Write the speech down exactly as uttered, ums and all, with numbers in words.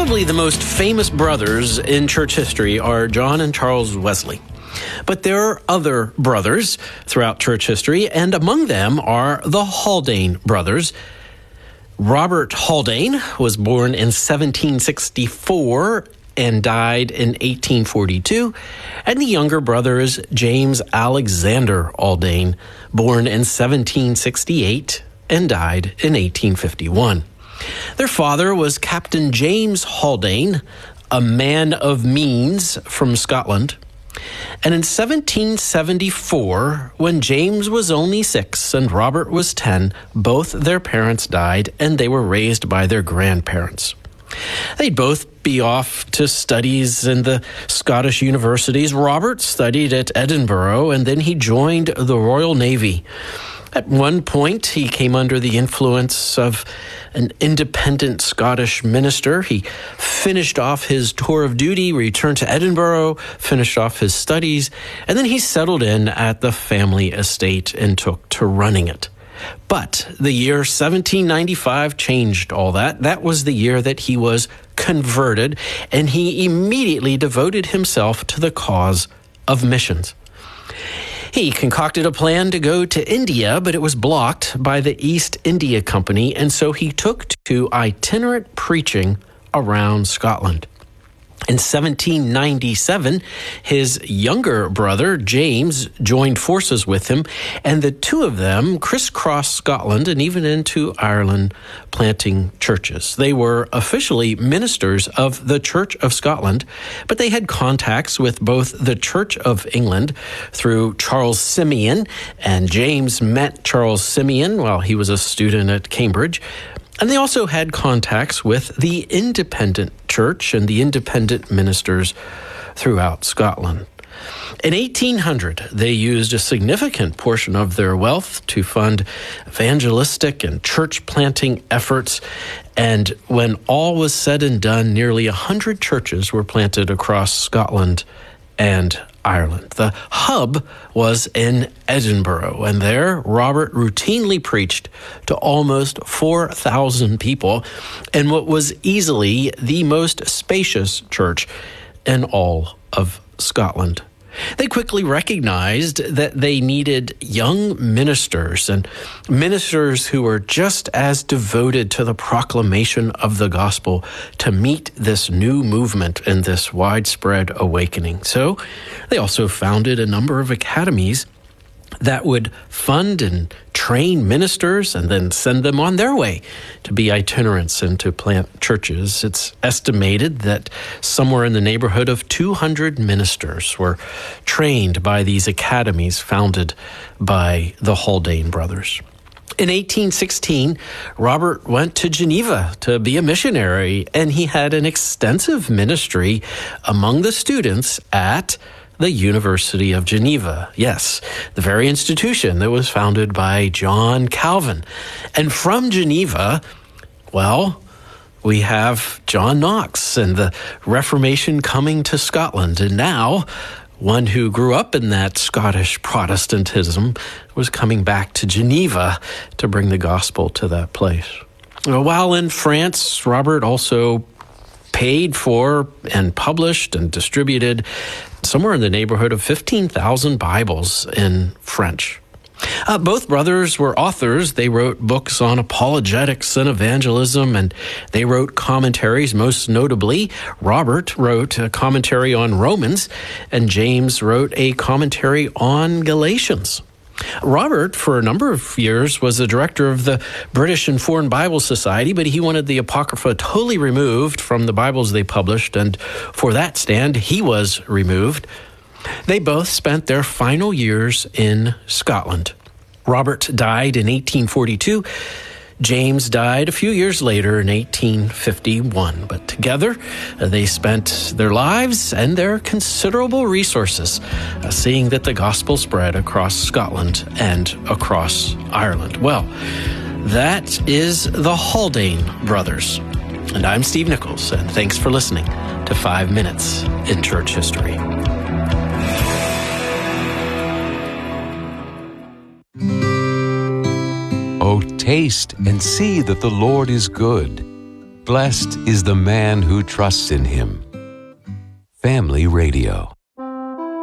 Probably the most famous brothers in church history are John and Charles Wesley. But there are other brothers throughout church history, and among them are the Haldane brothers. Robert Haldane was born in seventeen sixty-four and died in eighteen forty-two, and the younger brother is James Alexander Haldane, born in seventeen sixty-eight and died in eighteen fifty-one. Their father was Captain James Haldane, a man of means from Scotland. And in seventeen seventy-four, when James was only six and Robert was ten, both their parents died and they were raised by their grandparents. They'd both be off to studies in the Scottish universities. Robert studied at Edinburgh and then he joined the Royal Navy. At one point, he came under the influence of an independent Scottish minister. He finished off his tour of duty, returned to Edinburgh, finished off his studies, and then he settled in at the family estate and took to running it. But the year seventeen ninety-five changed all that. That was the year that he was converted, and he immediately devoted himself to the cause of missions. He concocted a plan to go to India, but it was blocked by the East India Company, and so he took to itinerant preaching around Scotland. In seventeen ninety-seven, his younger brother, James, joined forces with him, and the two of them crisscrossed Scotland and even into Ireland, planting churches. They were officially ministers of the Church of Scotland, but they had contacts with both the Church of England through Charles Simeon, and James met Charles Simeon while he was a student at Cambridge. And they also had contacts with the independent church and the independent ministers throughout Scotland. In eighteen hundred, they used a significant portion of their wealth to fund evangelistic and church planting efforts. And when all was said and done, nearly one hundred churches were planted across Scotland and Ireland. The hub was in Edinburgh, and there Robert routinely preached to almost four thousand people in what was easily the most spacious church in all of Scotland. They quickly recognized that they needed young ministers and ministers who were just as devoted to the proclamation of the gospel to meet this new movement and this widespread awakening. So they also founded a number of academies that would fund and train ministers and then send them on their way to be itinerants and to plant churches. It's estimated that somewhere in the neighborhood of two hundred ministers were trained by these academies founded by the Haldane brothers. In eighteen sixteen, Robert went to Geneva to be a missionary, and he had an extensive ministry among the students at the University of Geneva. Yes, the very institution that was founded by John Calvin. And from Geneva, well, we have John Knox and the Reformation coming to Scotland. And now, one who grew up in that Scottish Protestantism was coming back to Geneva to bring the gospel to that place. While in France, Robert also paid for and published and distributed somewhere in the neighborhood of fifteen thousand Bibles in French. Uh, both brothers were authors. They wrote books on apologetics and evangelism, and they wrote commentaries. Most notably, Robert wrote a commentary on Romans, and James wrote a commentary on Galatians. Robert, for a number of years, was the director of the British and Foreign Bible Society, but he wanted the Apocrypha totally removed from the Bibles they published, and for that stand, he was removed. They both spent their final years in Scotland. Robert died in eighteen forty-two. James died a few years later in eighteen fifty-one, but together uh, they spent their lives and their considerable resources uh, seeing that the gospel spread across Scotland and across Ireland. Well, that is the Haldane brothers. And I'm Steve Nichols, and thanks for listening to Five Minutes in Church History. Oh, taste and see that the Lord is good. Blessed is the man who trusts in him. Family Radio.